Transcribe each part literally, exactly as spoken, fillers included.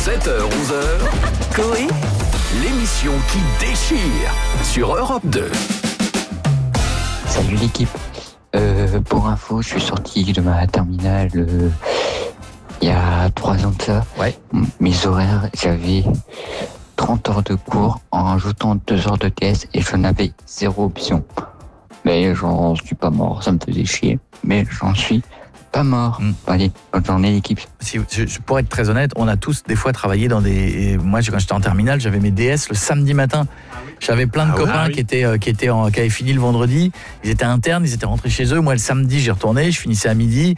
sept heures onze heures, Coé, l'émission qui déchire sur Europe deux. Salut l'équipe. Euh, pour info, je suis sorti de ma terminale euh, il y a trois ans de ça. Ouais. Mes horaires, j'avais trente heures de cours en rajoutant deux heures de T S et j'en avais zéro option. Mais j'en suis pas mort, ça me faisait chier. Mais j'en suis pas mort. Mmh. Allez, bonne journée l'équipe. Si, je, pour être très honnête, on a tous des fois travaillé dans des... Moi, quand j'étais en terminale, j'avais mes D S le samedi matin. J'avais plein de ah copains oui. qui, étaient, euh, qui, étaient en, qui avaient fini le vendredi. Ils étaient internes, ils étaient rentrés chez eux. Moi, le samedi, j'y retournais, je finissais à midi.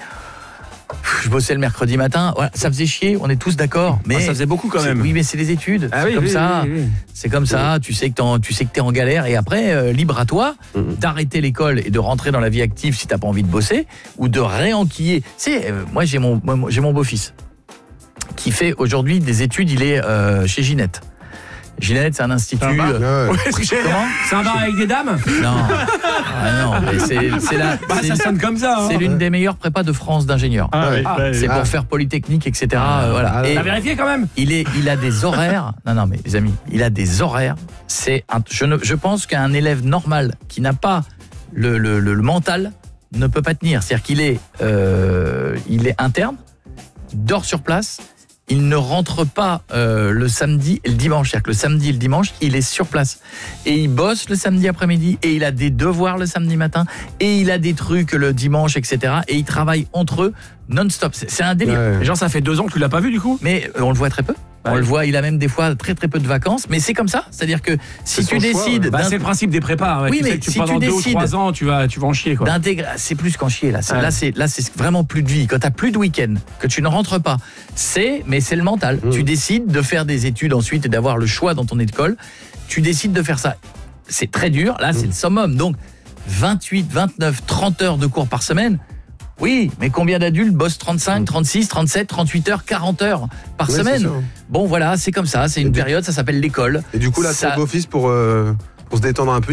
Je bossais le mercredi matin. Voilà, ça faisait chier, on est tous d'accord. Mais ah, ça faisait beaucoup quand même. Oui, mais c'est les études. Ah, c'est oui, comme oui, ça. Oui, oui, oui. C'est comme ça. Tu sais que tu sais que t'es en galère. Et après, euh, libre à toi mm-hmm. d'arrêter l'école et de rentrer dans la vie active si t'as pas envie de bosser ou de réenquiller. C'est euh, moi j'ai mon moi, j'ai mon beau-fils qui fait aujourd'hui des études. Il est euh, chez Ginette. Ginette, c'est un institut. C'est un bar, euh, ouais. Comment c'est un bar avec des dames? Non. Ah non, mais c'est, c'est la. Bah, c'est, ça sonne comme ça. Hein. C'est l'une des meilleures prépas de France d'ingénieurs. Ah, oui. ah, c'est ah. pour faire Polytechnique, et cetera. Ah, euh, voilà. Ah, t'as vérifié quand même? Il est, il a des horaires. Non, non, mais les amis, il a des horaires. C'est, un, je ne, je pense qu'un élève normal qui n'a pas le, le, le, le mental ne peut pas tenir. C'est-à-dire qu'il est, euh, il est interne, dort sur place. Il ne rentre pas euh, le samedi et le dimanche. C'est-à-dire que le samedi et le dimanche, il est sur place. Et il bosse le samedi après-midi, et il a des devoirs le samedi matin, et il a des trucs le dimanche, et cetera. Et ils travaillent entre eux non-stop. C'est, c'est un délire. Ouais. Genre, ça fait deux ans que tu l'as pas vu du coup? Mais euh, on le voit très peu. On ouais. le voit, il a même des fois très très peu de vacances, mais c'est comme ça, c'est-à-dire que si tu décides, choix, ouais. bah, c'est le principe des prépas. Ouais. Oui, tu mais sais que tu, si pendant tu deux décides ou trois ans, tu vas, tu vas en chier quoi. D'intégrer, c'est plus qu'en chier là. C'est, ouais. là, c'est là, c'est vraiment plus de vie. Quand t'as plus de week-end, que tu ne rentres pas, c'est, mais c'est le mental. Mmh. Tu décides de faire des études ensuite et d'avoir le choix dans ton école. Tu décides de faire ça. C'est très dur. Là, mmh. c'est le summum. Donc, vingt-huit, vingt-neuf, trente heures de cours par semaine. Oui, mais combien d'adultes bossent trente-cinq, trente-six, trente-sept, trente-huit heures, quarante heures par ouais, semaine? Bon, voilà, c'est comme ça, c'est une période, ça s'appelle l'école. Et du coup, là, ça... ton beau-fils, pour, euh, pour se détendre un peu,